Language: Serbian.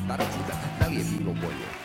andare giù, dai, da lì è lì lo vuoi.